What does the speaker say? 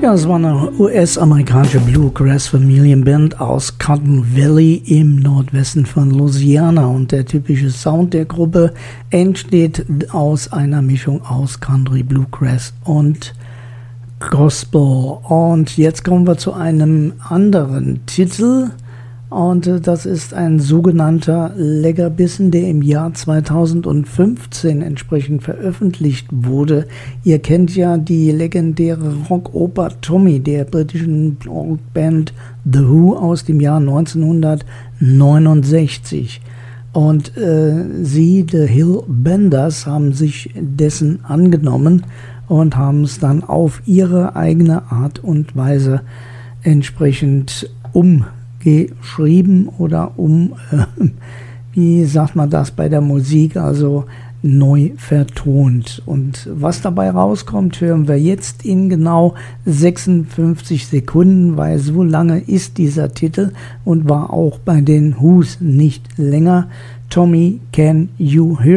Ja, es war eine US-amerikanische Bluegrass-Familienband aus Cotton Valley im Nordwesten von Louisiana, und der typische Sound der Gruppe entsteht aus einer Mischung aus Country, Bluegrass und Gospel. Und jetzt kommen wir zu einem anderen Titel, und das ist ein sogenannter Leckerbissen, der im Jahr 2015 entsprechend veröffentlicht wurde. Ihr kennt ja die legendäre Rockoper Tommy der britischen Band The Who aus dem Jahr 1969. Und sie, The Hill Benders, haben sich dessen angenommen und haben es dann auf ihre eigene Art und Weise entsprechend umgeschrieben oder wie sagt man das bei der Musik, also neu vertont. Und was dabei rauskommt, hören wir jetzt in genau 56 Sekunden, weil so lange ist dieser Titel und war auch bei den Who's nicht länger. Tommy, Can You Hear